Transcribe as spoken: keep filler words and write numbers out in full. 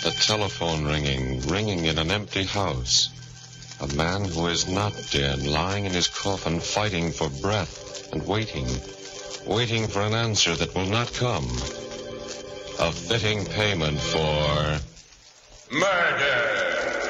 A telephone ringing, ringing in an empty house. A man who is not dead, lying in his coffin, fighting for breath and waiting, waiting for an answer that will not come. A fitting payment for murder.